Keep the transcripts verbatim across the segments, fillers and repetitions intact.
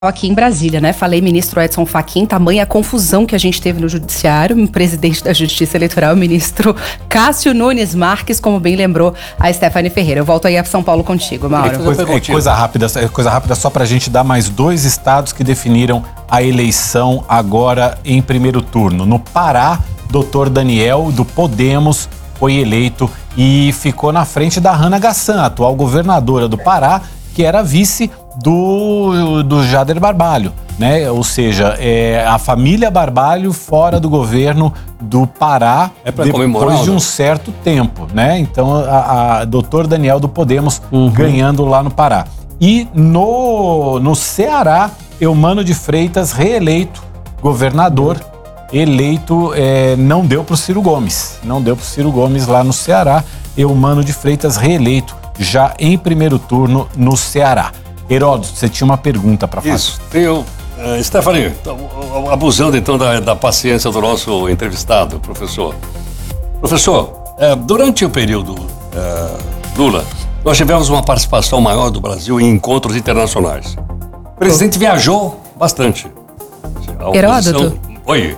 Aqui em Brasília, né? Falei, ministro Edson Fachin, tamanha confusão que a gente teve no judiciário, o presidente da Justiça Eleitoral, o ministro Cássio Nunes Marques, como bem lembrou a Stephanie Ferreira. Eu volto aí a São Paulo contigo, Mauro. É coisa, é coisa rápida, é coisa rápida só pra gente dar mais dois estados que definiram a eleição agora em primeiro turno. No Pará, doutor Daniel, do Podemos, foi eleito e ficou na frente da Hannah Gassan, atual governadora do Pará, que era vice do, do Jader Barbalho, né? Ou seja, é, a família Barbalho fora do governo do Pará é pra depois comemorar, de um né? certo tempo, né? Então, a, a doutor Daniel do Podemos uhum. ganhando lá no Pará. E no, no Ceará, Eumano de Freitas, reeleito governador, eleito, é, não deu para o Ciro Gomes. Não deu para o Ciro Gomes lá no Ceará. Eumano de Freitas, reeleito já em primeiro turno no Ceará. Heródoto, você tinha uma pergunta para fazer. Isso, tenho. Uh, Stephanie, então, abusando então da, da paciência do nosso entrevistado, professor. Professor, uh, durante o período uh, Lula, nós tivemos uma participação maior do Brasil em encontros internacionais. O presidente viajou bastante. A Heródoto? Oi.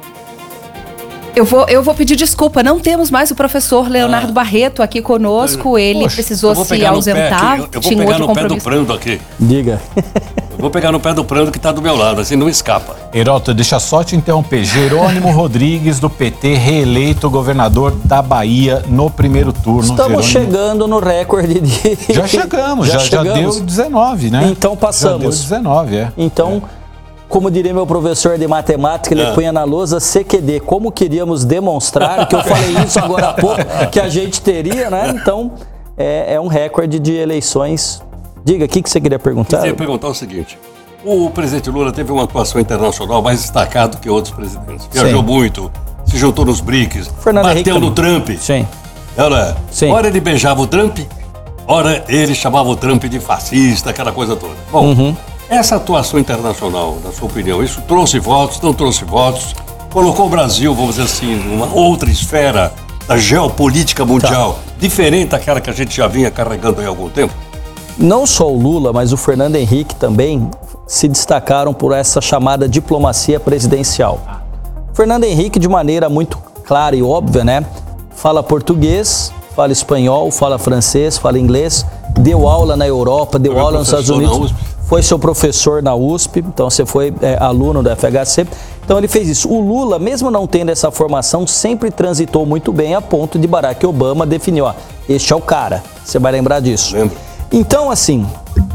Eu vou, eu vou pedir desculpa, não temos mais o professor Leonardo ah. Barreto aqui conosco, ele Poxa, precisou se ausentar, eu, eu vou tinha pegar outro no pé do compromisso. Prando aqui. Diga. Eu vou pegar no pé do Prando que está do meu lado, assim não escapa. Heródoto, deixa só te interromper. Jerônimo Rodrigues, do P T, reeleito governador da Bahia no primeiro turno. Estamos Jerônimo... chegando no recorde de... Já chegamos, já, já, chegamos. já deu dezenove, né? Então passamos. Já deu dezenove, é. Então... É. Como diria meu professor de matemática, ele ah. punha na lousa C Q D. Como queríamos demonstrar, que eu falei isso agora há pouco, que a gente teria, né? Então, é, é um recorde de eleições. Diga, o que, que você queria perguntar? Eu queria perguntar o seguinte. O presidente Lula teve uma atuação internacional mais destacada que outros presidentes. Viajou Sim. muito, se juntou nos BRICS, Fernando bateu Henrique no Trump. Sim. Ela, Sim. Ora ele beijava o Trump, ora ele chamava o Trump de fascista, aquela coisa toda. Bom... Uhum. Essa atuação internacional, na sua opinião, isso trouxe votos, não trouxe votos? Colocou o Brasil, vamos dizer assim, numa outra esfera da geopolítica mundial, tá. diferente daquela que a gente já vinha carregando há algum tempo? Não só o Lula, mas o Fernando Henrique também se destacaram por essa chamada diplomacia presidencial. Fernando Henrique, de maneira muito clara e óbvia, né, fala português, fala espanhol, fala francês, fala inglês, deu aula na Europa, deu aula nos Estados Unidos. Foi seu professor na U S P, então você foi é, aluno da F H C. Então ele fez isso. O Lula, mesmo não tendo essa formação, sempre transitou muito bem a ponto de Barack Obama definir, ó, este é o cara. Você vai lembrar disso. Lembro. Então, assim,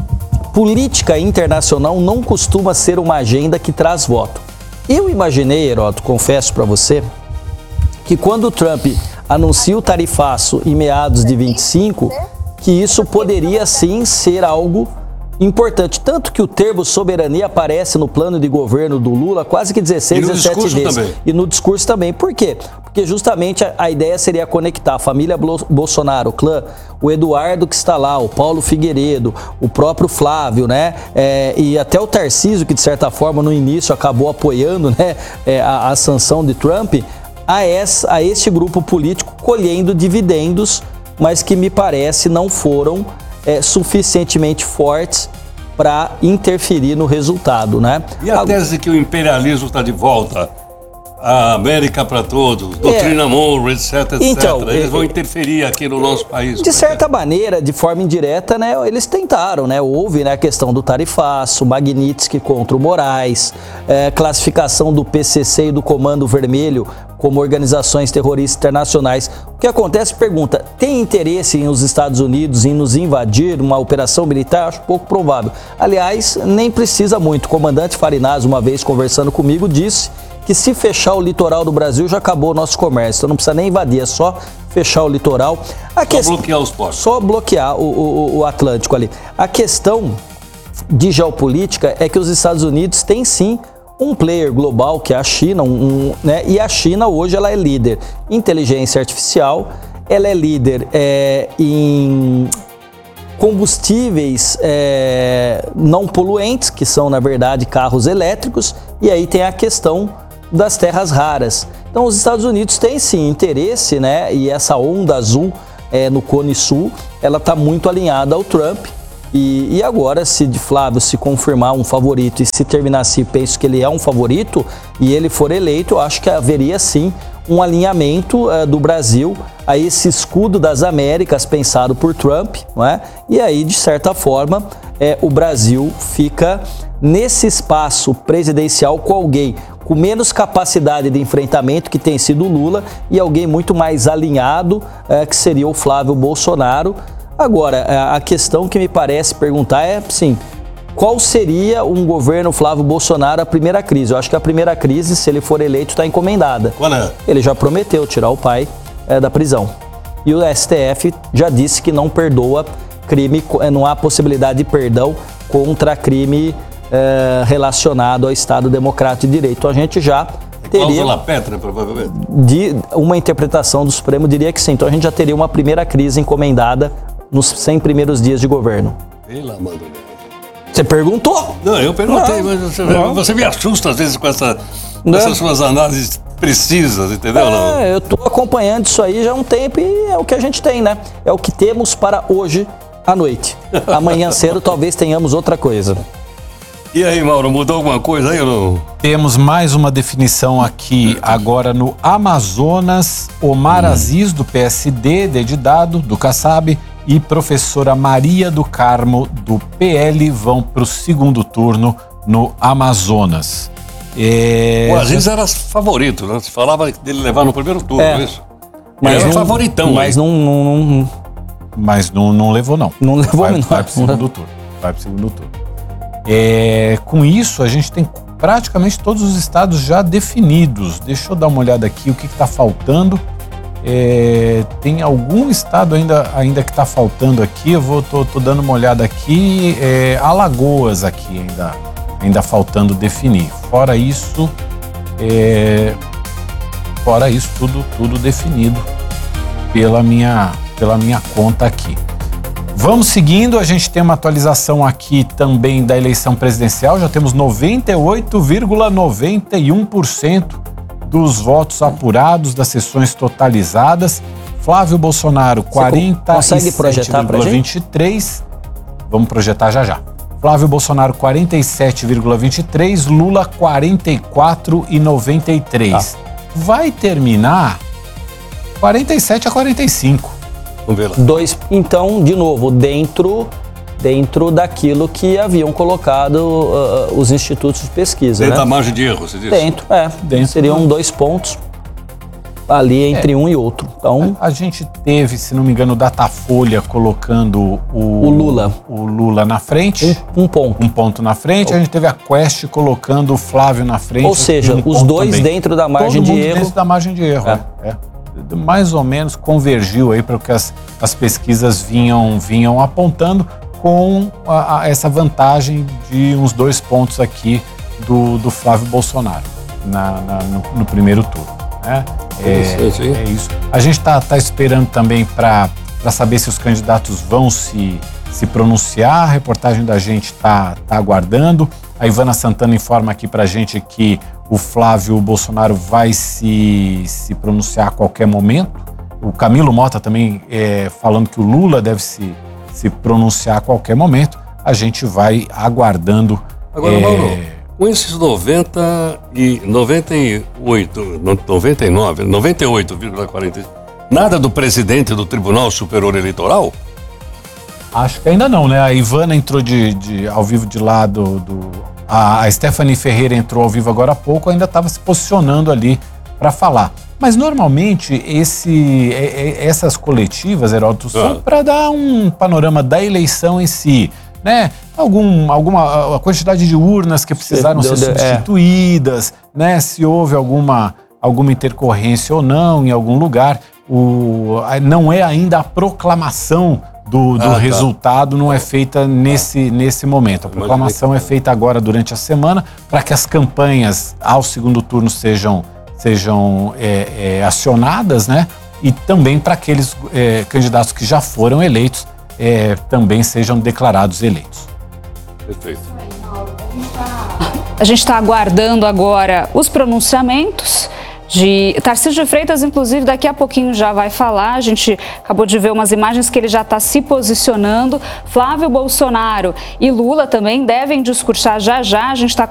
política internacional não costuma ser uma agenda que traz voto. Eu imaginei, Heródoto, confesso para você, que quando o Trump anuncia o tarifaço em meados de vinte e cinco, que isso poderia sim ser algo importante, tanto que o termo soberania aparece no plano de governo do Lula quase que dezesseis, dezessete vezes. Também. E no discurso também. Por quê? Porque justamente a, a ideia seria conectar a família Bolsonaro, o clã, o Eduardo que está lá, o Paulo Figueiredo, o próprio Flávio, né? É, e até o Tarcísio, que de certa forma no início acabou apoiando, né, é, a, a sanção de Trump, a, essa, a este grupo político colhendo dividendos, mas que me parece não foram É, suficientemente fortes para interferir no resultado, né? E a tese que o imperialismo está de volta, a América para todos, doutrina é. Monroe, etc, etcétera. Então, eles vão interferir aqui no nosso país. De certa maneira, de forma indireta, né, eles tentaram, né? Houve, né, a questão do tarifaço, Magnitsky contra o Moraes, é, classificação do P C C e do Comando Vermelho como organizações terroristas internacionais. O que acontece, pergunta, tem interesse em os Estados Unidos em nos invadir uma operação militar? Acho pouco provável. Aliás, nem precisa muito. O comandante Farinaz, uma vez conversando comigo, disse que se fechar o litoral do Brasil já acabou o nosso comércio. Então não precisa nem invadir, é só fechar o litoral. A só que... bloquear os portos. Só bloquear o, o, o Atlântico ali. A questão de geopolítica é que os Estados Unidos têm sim um player global, que é a China, um, um, né? E a China hoje ela é líder em inteligência artificial, ela é líder é, em combustíveis é, não poluentes, que são na verdade carros elétricos, e aí tem a questão das terras raras. Então os Estados Unidos têm sim interesse, né? E essa onda azul é, no Cone Sul, ela está muito alinhada ao Trump. E, e agora, se de Flávio se confirmar um favorito e se terminar assim, penso que ele é um favorito e ele for eleito, eu acho que haveria sim um alinhamento uh, do Brasil a esse escudo das Américas pensado por Trump, não é? E aí, de certa forma, é, o Brasil fica nesse espaço presidencial com alguém com menos capacidade de enfrentamento, que tem sido o Lula, e alguém muito mais alinhado, é, que seria o Flávio Bolsonaro. Agora, a questão que me parece perguntar é, sim, qual seria um governo Flávio Bolsonaro a primeira crise? Eu acho que a primeira crise, se ele for eleito, está encomendada. Qual é? Ele já prometeu tirar o pai é, da prisão. E o S T F já disse que não perdoa crime, não há possibilidade de perdão contra crime é, relacionado ao Estado Democrático de Direito. Então a gente já teria... Cláusula Petra, provavelmente. De uma interpretação do Supremo, diria que sim. Então a gente já teria uma primeira crise encomendada nos cem primeiros dias de governo. Pela mão do Você perguntou? Não, eu perguntei, não, mas você, não. você me assusta às vezes com, essa, com Não. essas suas análises precisas, entendeu? Não? É, eu estou acompanhando isso aí já há um tempo e é o que a gente tem, né? É o que temos para hoje à noite. Amanhã cedo talvez tenhamos outra coisa. E aí, Mauro, mudou alguma coisa aí ou não? Temos mais uma definição aqui agora no Amazonas. Omar hum. Aziz, do P S D, D de dado, do Kassab, e professora Maria do Carmo, do P L, vão para o segundo turno no Amazonas. É... O Aziz era favorito, né? Se falava dele levar no primeiro turno, É. isso. Mas Ele era não- favoritão. Mas hein? não, não, não, Mas não, não levou, não. não levou Vai, não. vai pro segundo turno. Vai pro segundo turno. É, com isso, a gente tem praticamente todos os estados já definidos. Deixa eu dar uma olhada aqui o que está faltando. É, tem algum estado ainda, ainda que está faltando aqui. Eu vou, tô, tô dando uma olhada aqui. É, Alagoas aqui ainda, ainda faltando definir. Fora isso, é, fora isso tudo, tudo definido pela minha, pela minha conta aqui. Vamos seguindo, a gente tem uma atualização aqui também da eleição presidencial, já temos noventa e oito vírgula noventa e um por cento dos votos apurados, das sessões totalizadas. Flávio Bolsonaro, quarenta e sete vírgula vinte e três. Vamos projetar já já. Flávio Bolsonaro, quarenta e sete vírgula vinte e três, Lula, quarenta e quatro vírgula noventa e três. Tá. Vai terminar quarenta e sete a quarenta e cinco. Vamos ver lá. Dois, então, de novo, dentro, dentro daquilo que haviam colocado uh, os institutos de pesquisa, Dentro né? da margem de erro, você disse? Dentro, é. Dentro Seriam do- dois pontos ali entre É. um e outro. Então, A gente teve, se não me engano, o Datafolha colocando o, O Lula. o Lula na frente, um, um ponto. um ponto na frente. A gente teve a Quest colocando o Flávio na frente. Ou seja, um os ponto dois também. dentro da margem Todo de mundo erro. dentro da margem de erro. É. É. É. Mais ou menos convergiu aí para o que as, as pesquisas vinham, vinham apontando, com a- a- essa vantagem de uns dois pontos aqui do, do Flávio Bolsonaro na, na- no, no primeiro turno. Né? Interessante, hein? É, é isso. A gente está tá esperando também para saber se os candidatos vão se, se pronunciar. A reportagem da gente está tá aguardando. A Ivana Santana informa aqui para a gente que o Flávio Bolsonaro vai se, se pronunciar a qualquer momento. O Camilo Mota também é, falando que o Lula deve se, se pronunciar a qualquer momento. A gente vai aguardando. Agora, é, Mauro, com esses noventa e noventa e oito, noventa e nove, noventa e oito vírgula quarenta e cinco, nada do presidente do Tribunal Superior Eleitoral? Acho que ainda não, né? A Ivana entrou de, de, ao vivo de lá do... do a, a Stephanie Ferreira entrou ao vivo agora há pouco, ainda estava se posicionando ali para falar. Mas normalmente esse, é, é, essas coletivas, Heródoto, são Ah. para dar um panorama da eleição em si, né? Algum, alguma a quantidade de urnas que precisaram Deu- ser deu- é. substituídas, né? Se houve alguma, alguma intercorrência ou não em algum lugar. O, a- não é ainda a proclamação do, do Ah, tá. resultado, não é feita nesse, nesse momento. A proclamação é feita agora durante a semana para que as campanhas ao segundo turno sejam, sejam é, é, acionadas, né? E também para aqueles é, candidatos que já foram eleitos é, também sejam declarados eleitos. Perfeito. A gente está aguardando agora os pronunciamentos de Tarcísio de Freitas, inclusive, daqui a pouquinho já vai falar. A gente acabou de ver umas imagens que ele já está se posicionando. Flávio Bolsonaro e Lula também devem discursar já já. A gente está